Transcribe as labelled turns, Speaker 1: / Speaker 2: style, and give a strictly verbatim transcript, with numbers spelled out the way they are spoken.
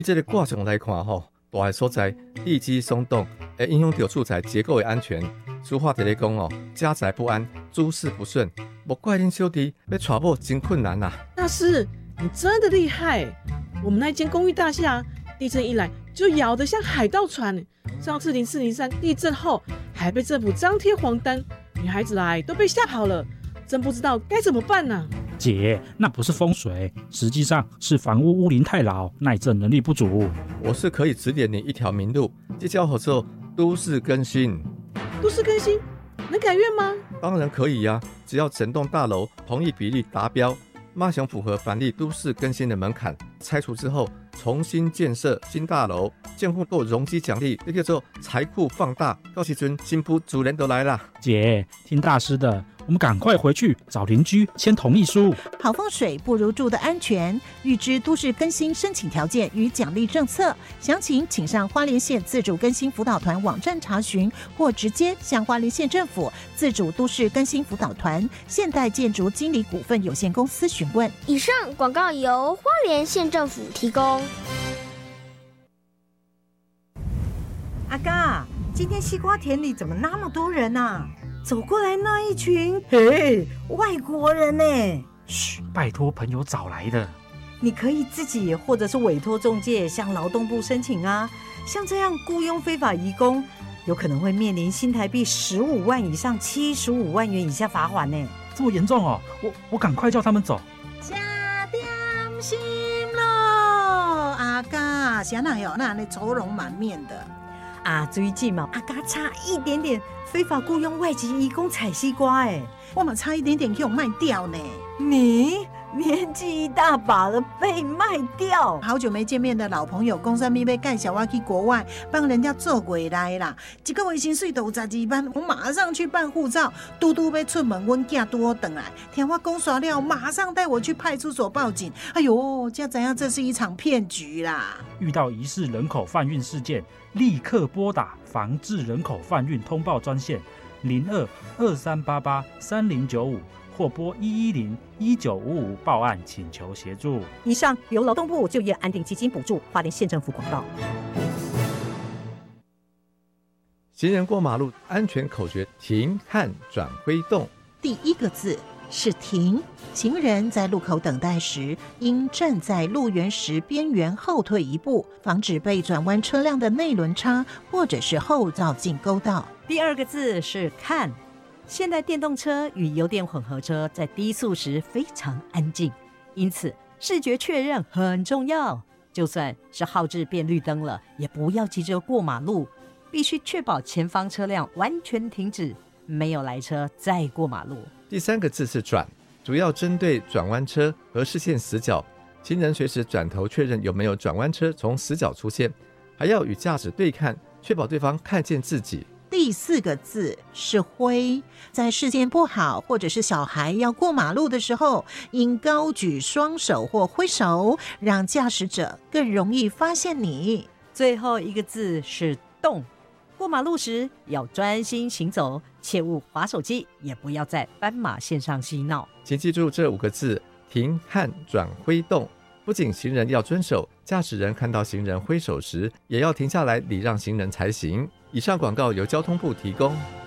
Speaker 1: 这个卦象来看吼，大个所在地基松动，会影响到住宅结构的安全。俗话在咧讲哦，家宅不安，诸事不顺。莫怪恁小弟要娶某真困难呐、啊。
Speaker 2: 大师，你真的厉害！我们那间公寓大厦，地震一来就摇得像海盗船。上次零四零三地震后，还被政府张贴黄单，女孩子来都被吓跑了，真不知道该怎么办呢、啊。
Speaker 3: 姐，那不是风水，实际上是房屋屋龄太老，耐震能力不足。
Speaker 1: 我是可以指点你一条明路，这叫合作都市更新。
Speaker 2: 都市更新能改院吗？
Speaker 1: 当然可以呀、啊，只要整栋大楼同意比例达标，马上符合凡立都市更新的门槛，拆除之后重新建设新大楼，建户够容积奖励，这叫做财库放大。到时阵新妇主人都来了。
Speaker 3: 姐，听大师的，我们赶快回去找邻居签同意书。
Speaker 4: 好风水不如住的安全，预知都市更新申请条件与奖励政策，详情请上花莲县自主更新辅导团网站查询，或直接向花莲县政府自主都市更新辅导团现代建筑经理股份有限公司询问。
Speaker 5: 以上广告由花莲县政府提供。
Speaker 6: 阿嘎，今天西瓜田里怎么那么多人啊？走过来那一群，嘿，外国人呢？
Speaker 3: 嘘，拜托朋友找来的。
Speaker 6: 你可以自己或者是委托中介向劳动部申请啊。像这样雇佣非法移工，有可能会面临新台币十五万以上七十五万元以下罚款呢。
Speaker 3: 这么严重哦？我我赶快叫他们走。
Speaker 4: 加点心咯，阿嘎，谁哪有那那愁容满面的？
Speaker 6: 啊，最近嘛，阿嘎差一点点非法雇佣外籍移工采西瓜，哎，
Speaker 4: 我嘛差一点点给我卖掉呢。
Speaker 6: 你年纪一大把了，被卖掉？
Speaker 4: 好久没见面的老朋友，公司咪被介绍我去国外帮人家做回来啦。一个月薪水都有十二万，我马上去办护照。嘟嘟要出门，阮囝拄好回来，听我讲耍了，马上带我去派出所报警。哎呦，才知影这是一场骗局啦！
Speaker 3: 遇到疑似人口贩运事件，立刻拨打防治人口贩运通报专线零二二三八八三零九五。或拨一一零一九五五报案请求协助。
Speaker 6: 以上由劳动部就业安定基金补助，花莲县政府广告。
Speaker 1: 行人过马路安全口诀：停、看、转、挥动。
Speaker 4: 第一个字是停，行人在路口等待时，应站在路缘石边缘后退一步，防止被转弯车辆的内轮差或者是后照镜勾到。
Speaker 6: 第二个字是看。现代电动车与油电混合车在低速时非常安静，因此视觉确认很重要。就算是号志变绿灯了，也不要急着过马路，必须确保前方车辆完全停止，没有来车再过马路。
Speaker 1: 第三个字是转，主要针对转弯车和视线死角，行人随时转头确认有没有转弯车从死角出现，还要与驾驶对看，确保对方看见自己。
Speaker 4: 第四个字是挥，在视线不好或者是小孩要过马路的时候，应高举双手或挥手，让驾驶者更容易发现你。
Speaker 6: 最后一个字是动，过马路时要专心行走，切勿滑手机，也不要在斑马线上嬉闹。
Speaker 1: 请记住这五个字：停、看、转、挥动。不仅行人要遵守，驾驶人看到行人挥手时，也要停下来礼让行人才行。以上广告由交通部提供。